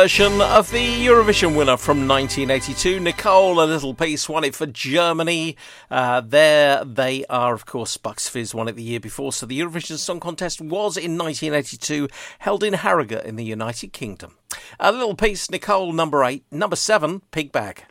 Version of the Eurovision winner from 1982, Nicole, A Little Piece, won it for Germany. There they are, of course. Bucks Fizz won it the year before, so the Eurovision Song Contest was in 1982, held in Harrogate in the United Kingdom. A Little Piece, Nicole, number 8. Number 7, Pig Bag.